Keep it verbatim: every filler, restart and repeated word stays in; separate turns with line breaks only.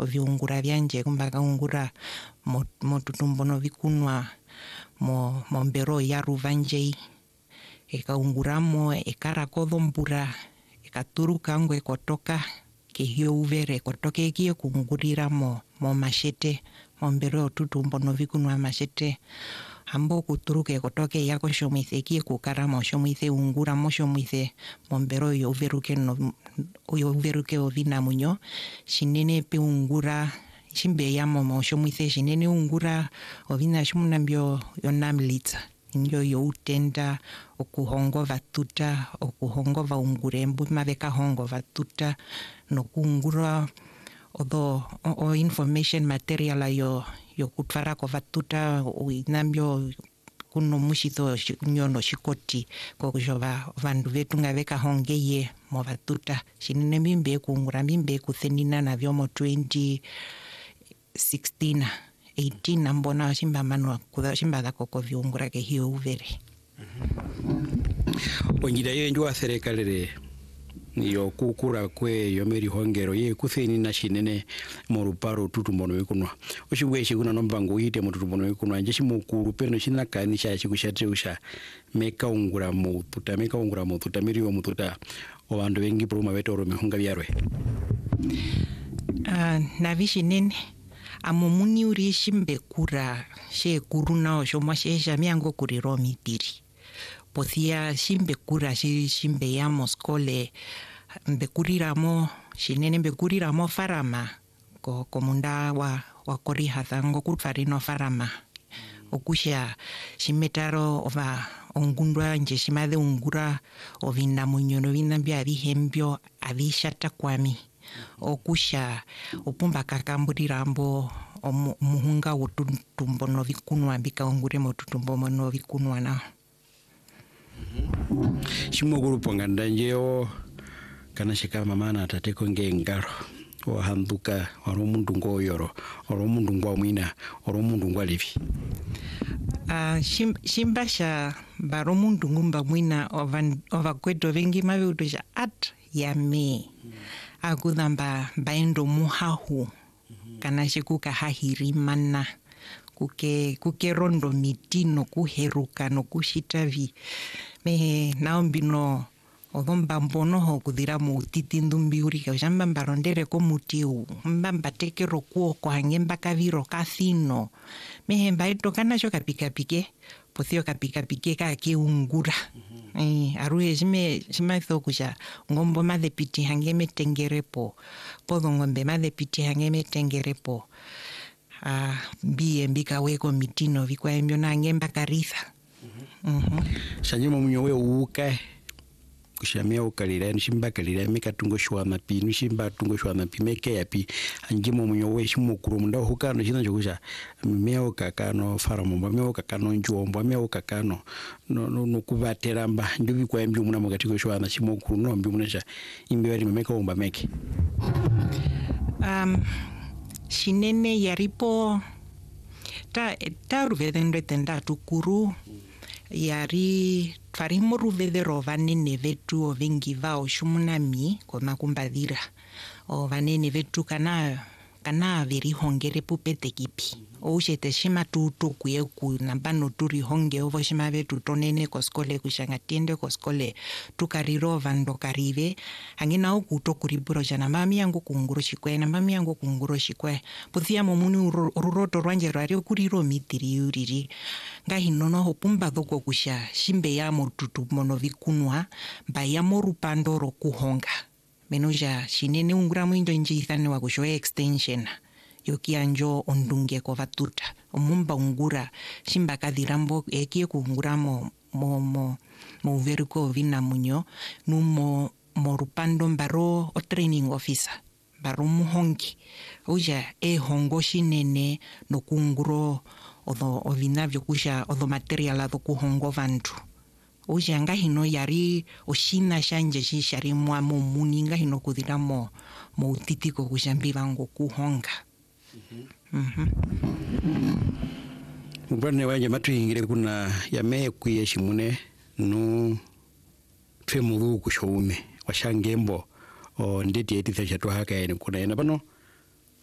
oviungura vyanje kumba kaungura mo, mo tutumbono vikunwa mo, mo mbero ya ruvanje ekaunguramo ekarakodho mbura ekaturuka ngwe kotoka kehio uvere kotoke kie kungurira mo, mo mashete mo mbero tutumbono vikunwa mashete hambo kuturuke kotoke yako shomithe kie kukara mo shomithe ungura mo shomithe mo mbero yo uveruke no yo uveruke ovina munyo shinene pe ungura shimbe ya mo mo shomithe shinene ungura ovina shumunambio yonamlitsa nyo yo utenda okuhongo vatuta okuhongo vaungure mbu maveka hongo vatuta no kungura odo o information material yo yo kutfara ko vatuta uinambio kuno mushito nyono shikoti ko kujova vandu vetu ngaveka hongeye mo vatuta shinene mimbe kungura mimbe kuthenina na vyo mo twenty sixteen eighteen nambona shimba manwa kuda shimba da koko viungura ke hiyo uvere
onjida yo njwa serikali yo kukura kwe yo meri hongero ye kutheni na shinene moruparo tutumbono wikunwa oshibwe shiguna nombango yite mututumbono wikunwa nje shimukuru peno shina kanisha shikushate usha meka ungura mu tuta meka ungura mu tuta miri wo mututa obandu bengi proma betoro mehunga byarwe
ah uh, na vishinene amomuni uri shimbe kura she kuruna osho mwashesha miango kuriro mitiri pothia shimbe kura shi shimbe ya moskole mbe kurira mo shinene mbe kurira mo farama ko komunda wa wa kori hathango kutfarino farama okusha shimetaro ova ongundwa nje shimade ungura ovinda munyono vinda bya bihembyo abishata kwami okusha opumba kakamburirambo omuhunga wotutumbono vikunwa bika ongure mo tutumbono vikunwa na
shimoguru ponganda njeo kana shika mama na tateko ngengaro o handuka oro mundu ngo yoro oro mundu ngo mwina oro mundu ngo levi
ah uh, shimbasha baro mundu ngumba mwina ovan ovakweto vengi maveudosha at ya me agudamba baendo muhahu kana shikuka hahirimana kuke kuke rondo mitino kuheruka no kushitavi me naombino odomba mbono ho kudira mu titindumbi uri ka jamba barondere ko mutiu mbamba tekero kuo ko hangemba kaviro kathino me mbaito kana shoka pika pike pothio kapika pike ka kiungura mm-hmm. eh arue jime jima thokusha ngombo madhe piti hangeme tengerepo podo ngombe madhe piti hangeme tengerepo ah bie mbika weko mitino vikwa embyo na ngemba karitha mhm mm
shanyimo munyo we uka kushamia ukalira nshimba kalira mekatungo shwa mapi nshimba tungo shwa mapi meke yapi anjimo munyo we shimukuru munda hukano shina jokusha meo kakano faramo meo kakano njombo meo kakano no no, no kubateramba ndubi kwa mbyo muna mugatiko shwa na shimukuru no mbyo munesha imbe bari meka umba meke
um shinene yaripo ta ta ruvedendo tenda tukuru yari farimo ruvedero vanene vetu ovengi vao shumunami koma kumbadhira o vanene vetu kana kana veri hongere pupete kipi o ushete shima tutu kuyeku nambano turi honge ovo shima vetu tonene koskole kushangatiende koskole tukariro vando karive hangina okuto kuriburo jana mami yangu kunguro shikwe na mami yangu kunguro shikwe puthia momuni ururoto rwanje rari kuriro mitiri uriri ngahinono hopumba dhoko kusha shimbe ya motutu mono vikunwa ba ya morupando ro kuhonga menoja shinene ungura mwindo nje ithane wa kusho extension yokianjo ondunge ko vatuta omumba ungura shimba kadhirambo ekie kungura mo mo mo mo veriko vina munyo numo morupando mbaro o training officer baro muhongi uja e hongo shinene no kunguro odo ovinavyo kusha odo material ado kuhongo vantu uja ngahino yari oshina shanje shishari mwa mo muninga hino kudira mo mo utitiko kushambi vango kuhonga mhm
mbane wanje matwingire kuna yame kuyeshimune no twemuru kushoume washangembo o ndeti eti thasha to haka ene kuna ena bano